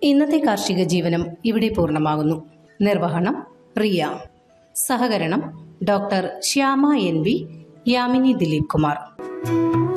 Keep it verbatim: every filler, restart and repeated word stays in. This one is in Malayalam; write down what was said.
ഇന്നത്തെ കാർഷിക ജീവനം ഇവിടെ പൂർണ്ണമാകുന്നു. നിർവഹണം റിയ. സഹകരണം doctor Shyama N V, Yamini Dileep Kumar.